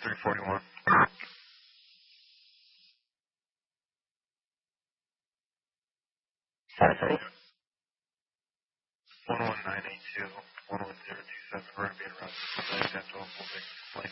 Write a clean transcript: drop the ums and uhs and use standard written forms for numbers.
341. Sorry. 11982, 11027, we're going to be around 10 to 12,